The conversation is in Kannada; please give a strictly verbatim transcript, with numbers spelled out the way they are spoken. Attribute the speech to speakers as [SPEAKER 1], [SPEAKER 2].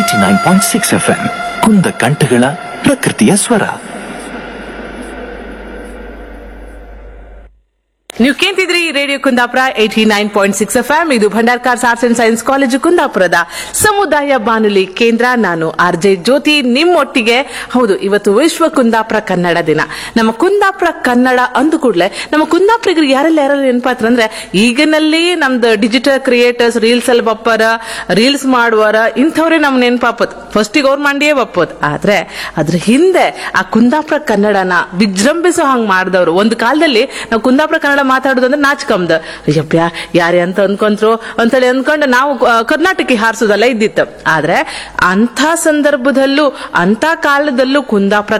[SPEAKER 1] Eighty nine point six F M ಕುಂದ ಕಂಠಗಳ ಪ್ರಕೃತಿಯ ಸ್ವರ.
[SPEAKER 2] ನೀವು ಕೇಳ್ತಿದ್ರಿ radio Kundapura eighty nine point six F M. ಇದು Bhandarkars arts and science college ಕುಂದಾಪುರದ ಸಮುದಾಯ ಬಾನುಲಿ ಕೇಂದ್ರ. ನಾನು ಆರ್ ಜೆ ಜ್ಯೋತಿ ನಿಮ್ಮೊಟ್ಟಿಗೆ. ಹೌದು, ಇವತ್ತು ವಿಶ್ವ ಕುಂದಾಪುರ ಕನ್ನಡ ದಿನ. ನಮ್ಮ ಕುಂದಾಪುರ ಕನ್ನಡ ಅಂದ ಕೂಡಲೇ ನಮ್ಮ ಕುಂದಾಪುರಿಗರಿಗೆ ಯಾರೆಲ್ಲ ಯಾರೆಲ್ಲ ನೆನಪಾತ್ರ ಅಂದ್ರೆ, ಈಗಿನಲ್ಲಿ ನಮ್ದು ಡಿಜಿಟಲ್ ಕ್ರಿಯೇಟರ್ಸ್, ರೀಲ್ಸ್ ಅಲ್ಲಿ ಬಪ್ಪರ, ರೀಲ್ಸ್ ಮಾಡುವರ, ಇಂಥವ್ರೆ ನಮ್ ನೆನಪಾಪತ್. ಫಸ್ಟಿಗೆ ಅವ್ರ ಮಂಡಿಯೇ ಬಪ್ಪೋದ್. ಆದ್ರೆ ಅದ್ರ ಹಿಂದೆ ಆ ಕುಂದಾಪುರ ಕನ್ನಡನ ವಿಜೃಂಭಿಸೋ ಹಂಗ್ ಮಾಡಿದವ್ರು. ಒಂದು ಕಾಲದಲ್ಲಿ ನಾವು ಕುಂದಾಪುರ ಕನ್ನಡ ಮಾತಾಡೋದಂದ್ರೆ ನಾಚ್ಕಂದ, ಅಯ್ಯಪ್ಪ ಯಾರೇ ಅಂತ ಅನ್ಕೊಂಡ್ರು ಅಂತೇಳಿ ಅನ್ಕೊಂಡು ನಾವು ಕರ್ನಾಟಕಕ್ಕೆ ಹಾರಿಸೋದೆಲ್ಲ ಇದ್ದಿತ್ತು. ಆದ್ರೆ ಅಂತ ಸಂದರ್ಭದಲ್ಲೂ ಅಂತ ಕಾಲದಲ್ಲೂ ಕುಂದಾಪುರ